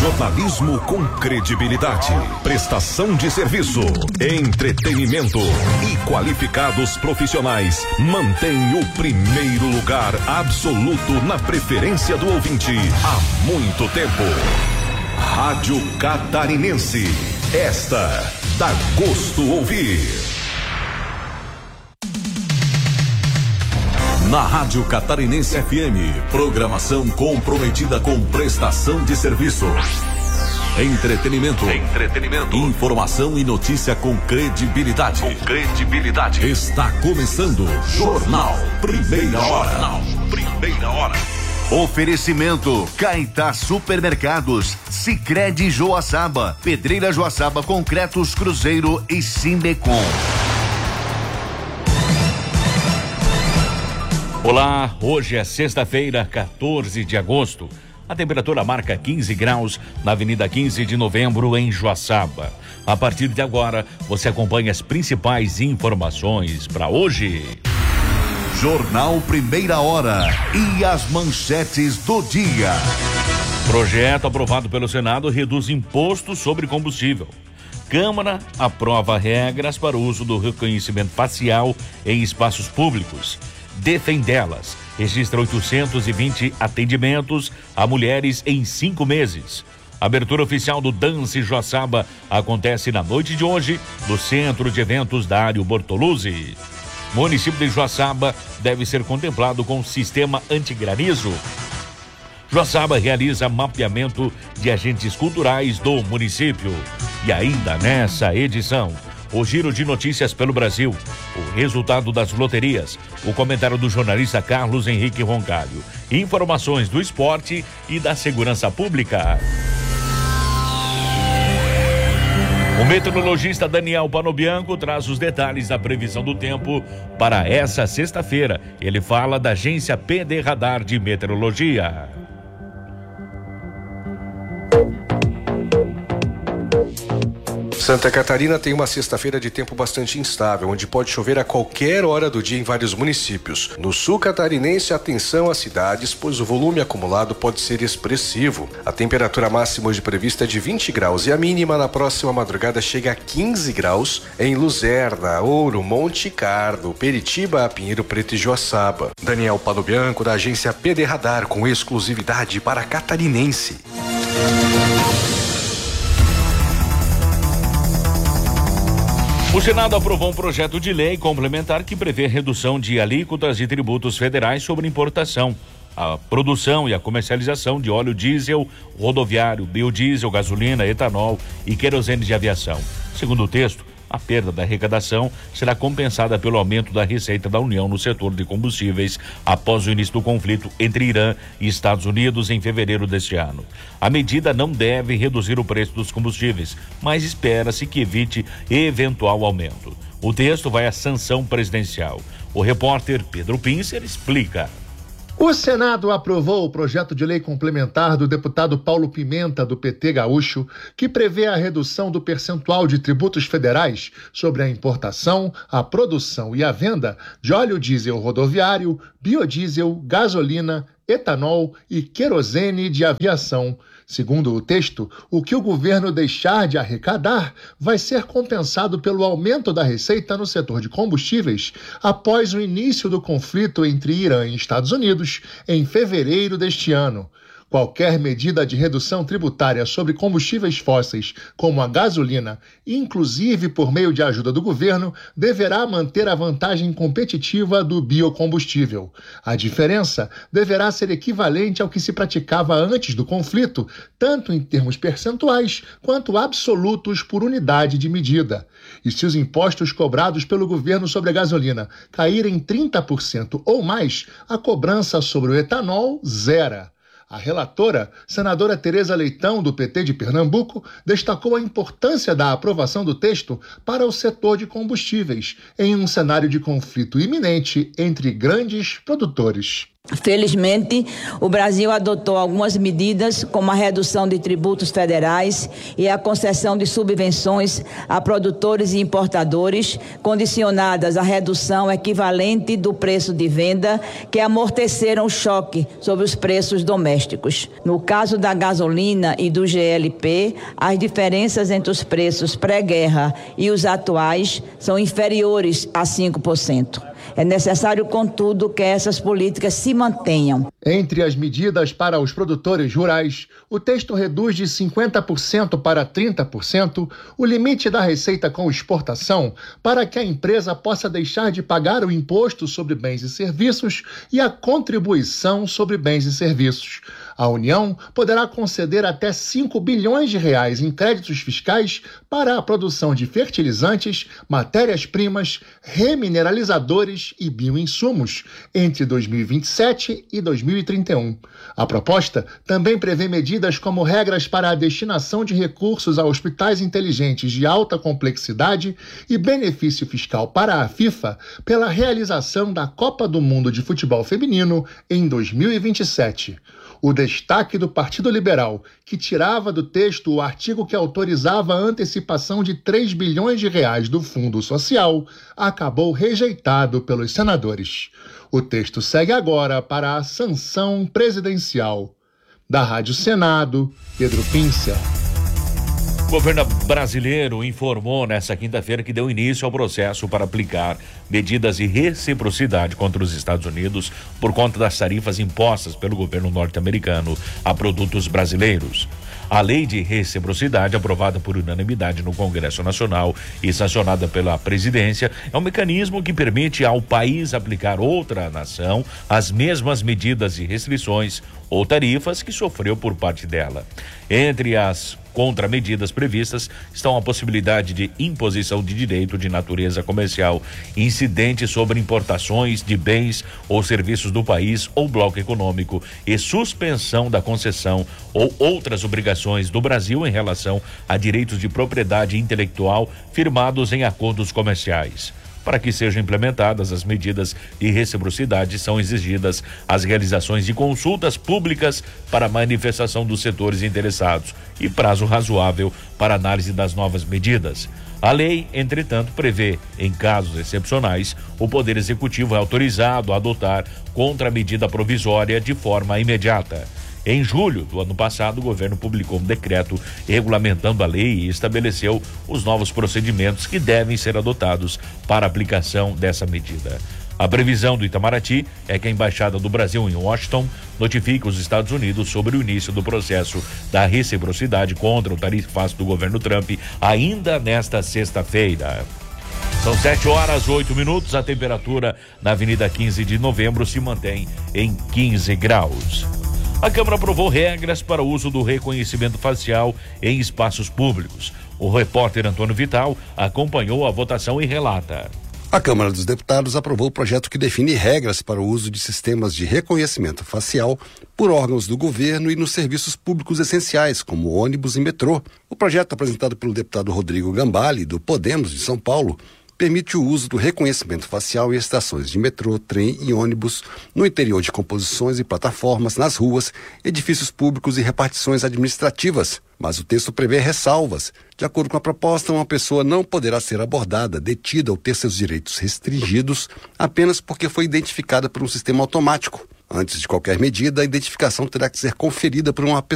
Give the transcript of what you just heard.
Jornalismo com credibilidade, prestação de serviço, entretenimento e qualificados profissionais mantém o primeiro lugar absoluto na preferência do ouvinte há muito tempo. Rádio Catarinense, esta dá gosto ouvir. Na Rádio Catarinense FM, programação comprometida com prestação de serviço. Entretenimento. Informação e notícia com credibilidade. Está começando Jornal Primeira Hora. Oferecimento Caetá Supermercados, Sicredi Joaçaba, Pedreira Joaçaba Concretos Cruzeiro e Simbecom. Olá, hoje é sexta-feira, 14 de agosto. A temperatura marca 15 graus na Avenida 15 de Novembro, em Joaçaba. A partir de agora, você acompanha as principais informações para hoje. Jornal Primeira Hora e as manchetes do dia. Projeto aprovado pelo Senado reduz imposto sobre combustível. Câmara aprova regras para o uso do reconhecimento facial em espaços públicos. Defendelas registra 820 atendimentos a mulheres em 5 meses. A abertura oficial do Dance Joaçaba acontece na noite de hoje no Centro de Eventos da Área Bortoluzzi. O município de Joaçaba deve ser contemplado com sistema antigranizo. Joaçaba realiza mapeamento de agentes culturais do município. E ainda nessa edição, o giro de notícias pelo Brasil, o resultado das loterias, o comentário do jornalista Carlos Henrique Roncalho, informações do esporte e da segurança pública. O meteorologista Daniel Panobianco traz os detalhes da previsão do tempo para essa sexta-feira. Ele fala da agência PD Radar de Meteorologia. Santa Catarina tem uma sexta-feira de tempo bastante instável, onde pode chover a qualquer hora do dia em vários municípios. No sul catarinense, atenção às cidades, pois o volume acumulado pode ser expressivo. A temperatura máxima hoje prevista é de 20 graus e a mínima na próxima madrugada chega a 15 graus em Luzerna, Ouro, Monte Carlo, Peritiba, Pinheiro Preto e Joaçaba. Daniel Panobianco, da agência PD Radar, com exclusividade para Catarinense. O Senado aprovou um projeto de lei complementar que prevê redução de alíquotas e tributos federais sobre importação, a produção e a comercialização de óleo diesel, rodoviário, biodiesel, gasolina, etanol e querosene de aviação. Segundo o texto, a perda da arrecadação será compensada pelo aumento da receita da União no setor de combustíveis após o início do conflito entre Irã e Estados Unidos em fevereiro deste ano. A medida não deve reduzir o preço dos combustíveis, mas espera-se que evite eventual aumento. O texto vai à sanção presidencial. O repórter Pedro Pincer explica. O Senado aprovou o projeto de lei complementar do deputado Paulo Pimenta, do PT Gaúcho, que prevê a redução do percentual de tributos federais sobre a importação, a produção e a venda de óleo diesel rodoviário, biodiesel, gasolina, etanol e querosene de aviação. Segundo o texto, o que o governo deixar de arrecadar vai ser compensado pelo aumento da receita no setor de combustíveis após o início do conflito entre Irã e Estados Unidos em fevereiro deste ano. Qualquer medida de redução tributária sobre combustíveis fósseis, como a gasolina, inclusive por meio de ajuda do governo, deverá manter a vantagem competitiva do biocombustível. A diferença deverá ser equivalente ao que se praticava antes do conflito, tanto em termos percentuais quanto absolutos por unidade de medida. E se os impostos cobrados pelo governo sobre a gasolina caírem 30% ou mais, a cobrança sobre o etanol zera. A relatora, senadora Tereza Leitão, do PT de Pernambuco, destacou a importância da aprovação do texto para o setor de combustíveis, em um cenário de conflito iminente entre grandes produtores. Felizmente, o Brasil adotou algumas medidas, como a redução de tributos federais e a concessão de subvenções a produtores e importadores, condicionadas à redução equivalente do preço de venda, que amorteceram o choque sobre os preços domésticos. No caso da gasolina e do GLP, as diferenças entre os preços pré-guerra e os atuais são inferiores a 5%. É necessário, contudo, que essas políticas se mantenham. Entre as medidas para os produtores rurais, o texto reduz de 50% para 30% o limite da receita com exportação para que a empresa possa deixar de pagar o imposto sobre bens e serviços e a contribuição sobre bens e serviços. A União poderá conceder até 5 bilhões de reais em créditos fiscais para a produção de fertilizantes, matérias-primas, remineralizadores e bioinsumos entre 2027 e 2031. A proposta também prevê medidas como regras para a destinação de recursos a hospitais inteligentes de alta complexidade e benefício fiscal para a FIFA pela realização da Copa do Mundo de Futebol Feminino em 2027. O destaque do Partido Liberal, que tirava do texto o artigo que autorizava a antecipação de 3 bilhões de reais do Fundo Social, acabou rejeitado pelos senadores. O texto segue agora para a sanção presidencial. Da Rádio Senado, Pedro Píncia. O governo brasileiro informou nesta quinta-feira que deu início ao processo para aplicar medidas de reciprocidade contra os Estados Unidos por conta das tarifas impostas pelo governo norte-americano a produtos brasileiros. A lei de reciprocidade, aprovada por unanimidade no Congresso Nacional e sancionada pela presidência, é um mecanismo que permite ao país aplicar outra nação as mesmas medidas e restrições ou tarifas que sofreu por parte dela. Entre as contramedidas previstas estão a possibilidade de imposição de direito de natureza comercial incidente sobre importações de bens ou serviços do país ou bloco econômico e suspensão da concessão ou outras obrigações do Brasil em relação a direitos de propriedade intelectual firmados em acordos comerciais. Para que sejam implementadas as medidas de reciprocidade, são exigidas as realizações de consultas públicas para manifestação dos setores interessados e prazo razoável para análise das novas medidas. A lei, entretanto, prevê, em casos excepcionais, o Poder Executivo é autorizado a adotar contramedida provisória de forma imediata. Em julho do ano passado, o governo publicou um decreto regulamentando a lei e estabeleceu os novos procedimentos que devem ser adotados para a aplicação dessa medida. A previsão do Itamaraty é que a Embaixada do Brasil em Washington notifique os Estados Unidos sobre o início do processo da reciprocidade contra o tarifaço do governo Trump ainda nesta sexta-feira. São 7h08, a temperatura na Avenida 15 de Novembro se mantém em 15 graus. A Câmara aprovou regras para o uso do reconhecimento facial em espaços públicos. O repórter Antônio Vital acompanhou a votação e relata. A Câmara dos Deputados aprovou o projeto que define regras para o uso de sistemas de reconhecimento facial por órgãos do governo e nos serviços públicos essenciais, como ônibus e metrô. O projeto, apresentado pelo deputado Rodrigo Gambale, do Podemos de São Paulo, permite o uso do reconhecimento facial em estações de metrô, trem e ônibus, no interior de composições e plataformas, nas ruas, edifícios públicos e repartições administrativas. Mas o texto prevê ressalvas. De acordo com a proposta, uma pessoa não poderá ser abordada, detida ou ter seus direitos restringidos apenas porque foi identificada por um sistema automático. Antes de qualquer medida, a identificação terá que ser conferida por uma